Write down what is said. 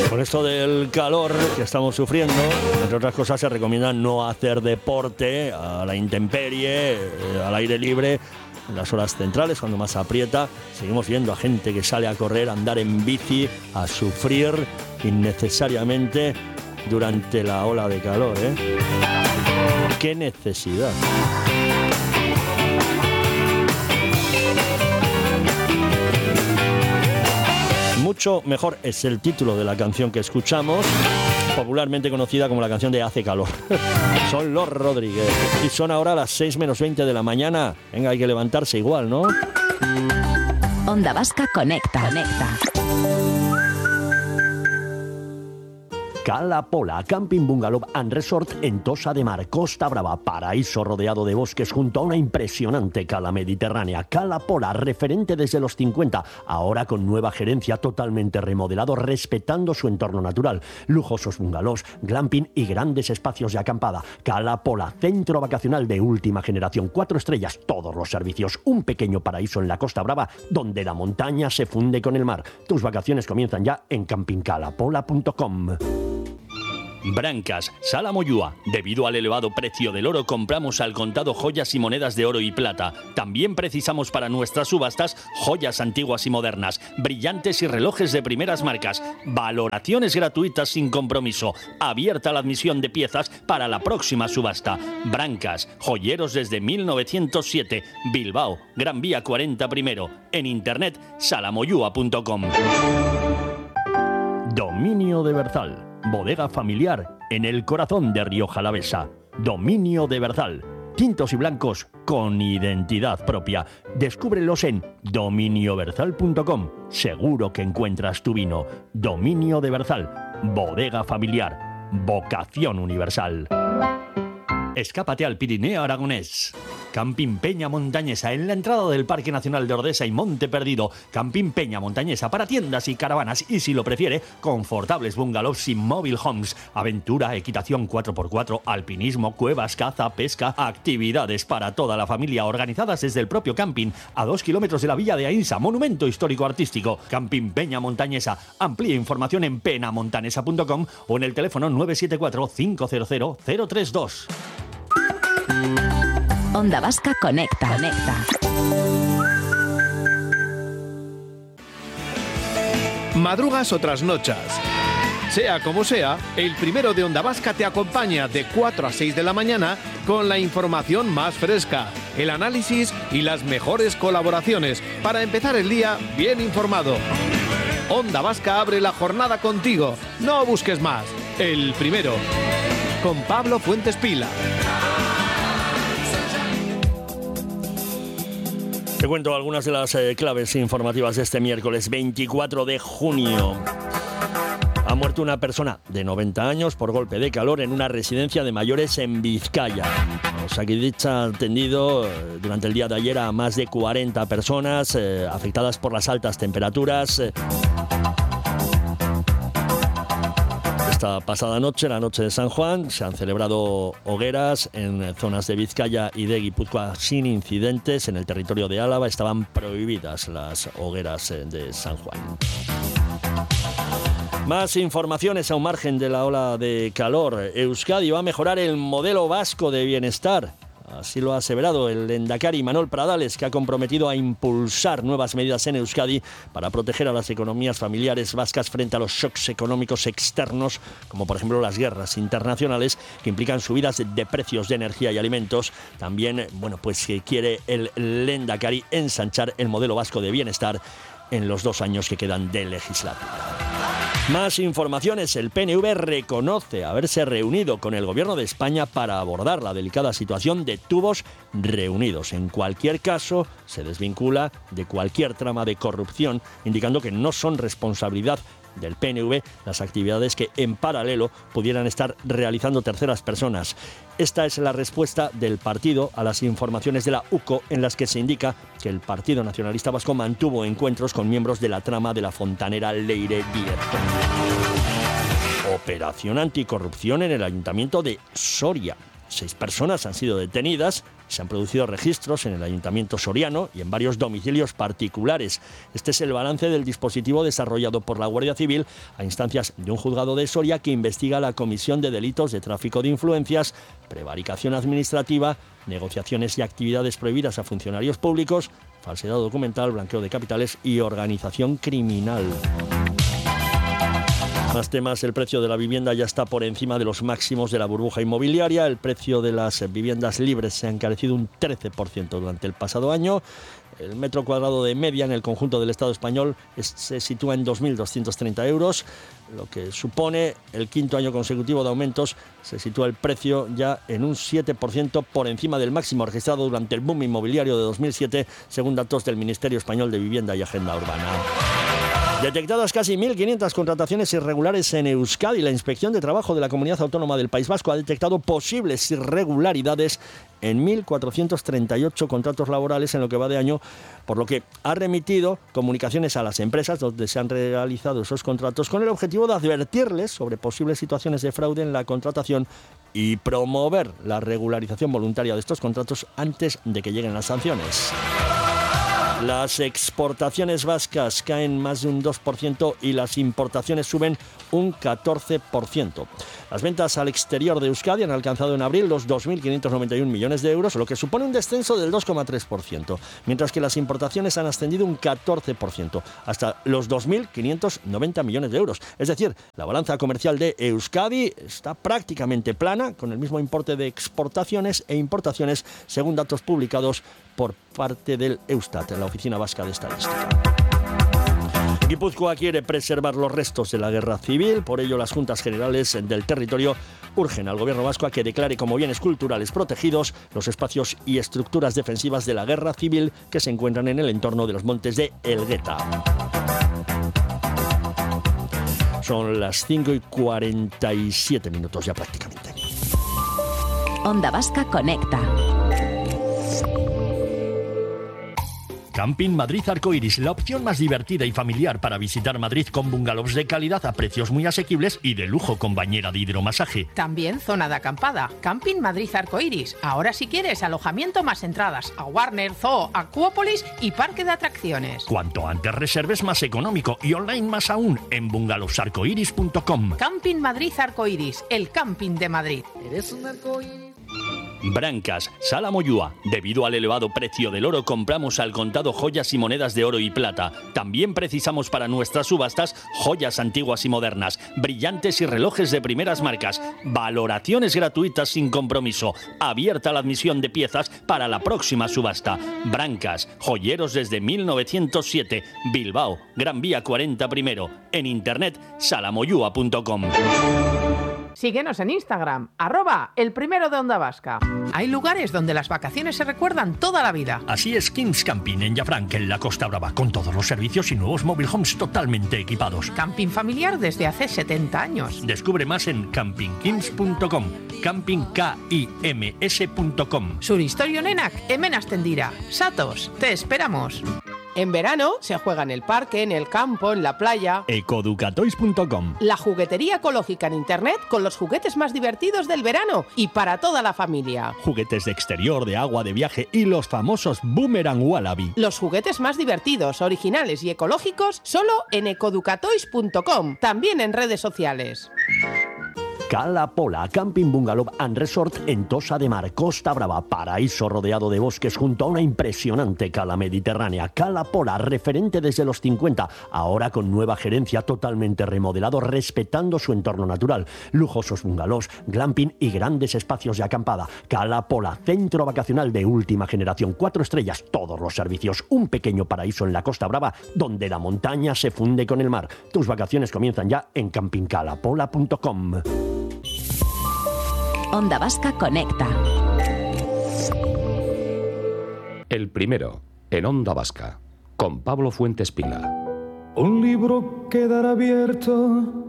Con esto del calor que estamos sufriendo, entre otras cosas, se recomienda no hacer deporte a la intemperie, al aire libre, en las horas centrales, cuando más aprieta. Seguimos viendo a gente que sale a correr, a andar en bici, a sufrir innecesariamente durante la ola de calor, ¿eh? ¡Qué necesidad! Mucho mejor es el título de la canción que escuchamos, popularmente conocida como la canción de Hace calor. Son Los Rodríguez y son ahora las 6 menos 20 de la mañana. Venga, hay que levantarse igual, ¿no? Onda Vasca Conecta. Cala Pola, Camping Bungalow and Resort en Tossa de Mar, Costa Brava, paraíso rodeado de bosques junto a una impresionante cala mediterránea. Cala Pola, referente desde los 50, ahora con nueva gerencia, totalmente remodelado, respetando su entorno natural. Lujosos bungalows, glamping y grandes espacios de acampada. Cala Pola, centro vacacional de última generación, 4 estrellas, todos los servicios. Un pequeño paraíso en la Costa Brava, donde la montaña se funde con el mar. Tus vacaciones comienzan ya en campingcalapola.com. Brancas, Sala Moyúa. Debido al elevado precio del oro, compramos al contado joyas y monedas de oro y plata. También precisamos para nuestras subastas joyas antiguas y modernas, brillantes y relojes de primeras marcas. Valoraciones gratuitas sin compromiso. Abierta la admisión de piezas para la próxima subasta. Brancas, joyeros desde 1907. Bilbao, Gran Vía 40 primero. En internet, salamoyúa.com. Dominio de Berzal. Bodega familiar en el corazón de Rioja Alavesa. Dominio de Berzal. Tintos y blancos con identidad propia. Descúbrelos en dominioberzal.com. Seguro que encuentras tu vino. Dominio de Berzal. Bodega familiar. Vocación universal. Escápate al Pirineo aragonés. Camping Peña Montañesa, en la entrada del Parque Nacional de Ordesa y Monte Perdido. Camping Peña Montañesa para tiendas y caravanas y, si lo prefiere, confortables bungalows y mobile homes. Aventura, equitación 4x4, alpinismo, cuevas, caza, pesca, actividades para toda la familia organizadas desde el propio camping, a 2 kilómetros de la villa de Ainsa, monumento histórico-artístico. Camping Peña Montañesa. Amplía información en penamontanesa.com o en el teléfono 974 500 032. Onda Vasca Conecta. Madrugas o trasnochas. Sea como sea, el primero de Onda Vasca te acompaña de 4 a 6 de la mañana con la información más fresca, el análisis y las mejores colaboraciones para empezar el día bien informado. Onda Vasca abre la jornada contigo. No busques más. El primero. Con Pablo Fuentes Pila. Te cuento algunas de las claves informativas de este miércoles 24 de junio. Ha muerto una persona de 90 años por golpe de calor en una residencia de mayores en Vizcaya. Osakidetza ha atendido durante el día de ayer a más de 40 personas afectadas por las altas temperaturas. Esta pasada noche, la noche de San Juan, se han celebrado hogueras en zonas de Vizcaya y de Guipúzcoa sin incidentes. En el territorio de Álava estaban prohibidas las hogueras de San Juan. Más informaciones a un margen de la ola de calor. Euskadi va a mejorar el modelo vasco de bienestar. Así lo ha aseverado el lehendakari Imanol Pradales, que ha comprometido a impulsar nuevas medidas en Euskadi para proteger a las economías familiares vascas frente a los shocks económicos externos, como por ejemplo las guerras internacionales que implican subidas de precios de energía y alimentos. También, pues que quiere el lehendakari ensanchar el modelo vasco de bienestar en los 2 años que quedan de legislatura. Más informaciones. El PNV reconoce haberse reunido con el Gobierno de España para abordar la delicada situación de Tubos Reunidos. En cualquier caso, se desvincula de cualquier trama de corrupción, indicando que no son responsabilidad del PNV las actividades que en paralelo pudieran estar realizando terceras personas. Esta es la respuesta del partido a las informaciones de la UCO en las que se indica que el Partido Nacionalista Vasco mantuvo encuentros con miembros de la trama de la fontanera Leire Directo. Operación anticorrupción en el Ayuntamiento de Soria. 6 personas han sido detenidas Se han producido registros en el Ayuntamiento soriano y en varios domicilios particulares. Este es el balance del dispositivo desarrollado por la Guardia Civil a instancias de un juzgado de Soria que investiga la comisión de delitos de tráfico de influencias, prevaricación administrativa, negociaciones y actividades prohibidas a funcionarios públicos, falsedad documental, blanqueo de capitales y organización criminal. Más temas, el precio de la vivienda ya está por encima de los máximos de la burbuja inmobiliaria. El precio de las viviendas libres se ha encarecido un 13% durante el pasado año. El metro cuadrado de media en el conjunto del Estado español se sitúa en 2.230 euros, lo que supone el quinto año consecutivo de aumentos. Se sitúa el precio ya en un 7% por encima del máximo registrado durante el boom inmobiliario de 2007, según datos del Ministerio Español de Vivienda y Agenda Urbana. Detectadas casi 1.500 contrataciones irregulares en Euskadi, la Inspección de Trabajo de la Comunidad Autónoma del País Vasco ha detectado posibles irregularidades en 1.438 contratos laborales en lo que va de año, por lo que ha remitido comunicaciones a las empresas donde se han realizado esos contratos con el objetivo de advertirles sobre posibles situaciones de fraude en la contratación y promover la regularización voluntaria de estos contratos antes de que lleguen las sanciones. Las exportaciones vascas caen más de un 2% y las importaciones suben un 14%. Las ventas al exterior de Euskadi han alcanzado en abril los 2.591 millones de euros, lo que supone un descenso del 2,3%, mientras que las importaciones han ascendido un 14%, hasta los 2.590 millones de euros. Es decir, la balanza comercial de Euskadi está prácticamente plana, con el mismo importe de exportaciones e importaciones, según datos publicados por parte del Eustat, la Oficina Vasca de Estadística. Guipúzcoa quiere preservar los restos de la guerra civil, por ello las Juntas Generales del territorio urgen al gobierno vasco a que declare como bienes culturales protegidos los espacios y estructuras defensivas de la guerra civil que se encuentran en el entorno de los montes de Elgueta. Son las 5:47 ya prácticamente. Onda Vasca Conecta. Camping Madrid Arcoiris, la opción más divertida y familiar para visitar Madrid, con bungalows de calidad a precios muy asequibles y de lujo con bañera de hidromasaje. También zona de acampada. Camping Madrid Arcoiris. Ahora si quieres alojamiento más entradas a Warner, Zoo, Acuópolis y parque de atracciones. Cuanto antes reserves, más económico, y online más aún en bungalowsarcoiris.com. Camping Madrid Arcoiris, el camping de Madrid. Eres un arcoíris. Brancas, Sala Moyúa. Debido al elevado precio del oro, compramos al contado joyas y monedas de oro y plata. También precisamos para nuestras subastas joyas antiguas y modernas, brillantes y relojes de primeras marcas. Valoraciones gratuitas sin compromiso. Abierta la admisión de piezas para la próxima subasta. Brancas, joyeros desde 1907. Bilbao, Gran Vía 40 primero. En internet, salamoyua.com. Síguenos en Instagram, @elprimero de Onda Vasca. Hay lugares donde las vacaciones se recuerdan toda la vida. Así es Kings Camping en Llafranc, en la Costa Brava, con todos los servicios y nuevos mobile homes totalmente equipados. Camping familiar desde hace 70 años. Descubre más en campingkings.com, campingkims.com. Suristorionenak, hemen hasten dira. Satos, te esperamos. En verano se juega en el parque, en el campo, en la playa. Ecoducatoys.com. La juguetería ecológica en internet con los juguetes más divertidos del verano y para toda la familia. Juguetes de exterior, de agua, de viaje y los famosos Boomerang Wallaby. Los juguetes más divertidos, originales y ecológicos solo en ecoducatoys.com. También en redes sociales. Cala Pola, Camping Bungalow and Resort en Tosa de Mar, Costa Brava, paraíso rodeado de bosques junto a una impresionante cala mediterránea. Cala Pola, referente desde los 50, ahora con nueva gerencia, totalmente remodelado, respetando su entorno natural. Lujosos bungalows, glamping y grandes espacios de acampada. Cala Pola, centro vacacional de última generación, 4 estrellas, todos los servicios. Un pequeño paraíso en la Costa Brava, donde la montaña se funde con el mar. Tus vacaciones comienzan ya en campingcalapola.com. Onda Vasca Conecta. El primero, en Onda Vasca, con Pablo Fuentes Pila. Un libro quedará abierto